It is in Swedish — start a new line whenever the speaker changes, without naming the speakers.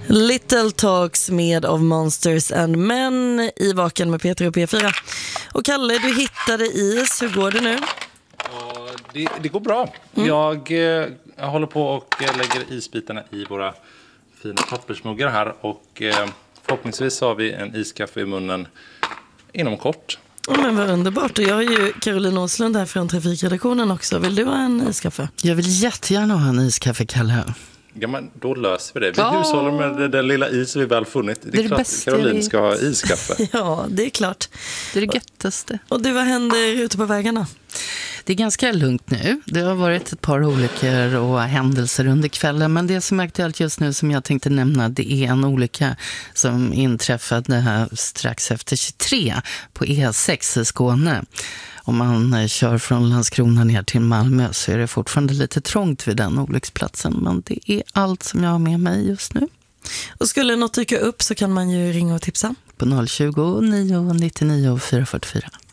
Little Talks med of Monsters and Men i Vaken med Peter och P4. Och Kalle, du hittade is. Hur går det nu?
Det går bra. Jag håller på och lägger isbitarna i våra fina pappersmuggar här. Och förhoppningsvis har vi en iskaffe i munnen inom kort.
Men vad underbart. Och jag har ju Caroline Åslund här från Trafikredaktionen också. Vill du ha en iskaffe?
Jag vill jättegärna ha en iskaffe, Kalle.
Ja, men då löser vi det. Vi hushåller med den lilla is vi väl funnit. Det är klart att Caroline ska ha iskaffe.
Ja, det är klart.
Det är det göttaste.
Och du, vad händer ute på vägarna?
Det är ganska lugnt nu. Det har varit ett par olyckor och händelser under kvällen. Men det som är aktuellt just nu som jag tänkte nämna, det är en olycka som inträffade här strax efter 23 på E6 i Skåne. Om man kör från Landskrona ner till Malmö så är det fortfarande lite trångt vid den olycksplatsen. Men det är allt som jag har med mig just nu.
Och skulle något dyka upp så kan man ju ringa och tipsa.
På 020 999 444.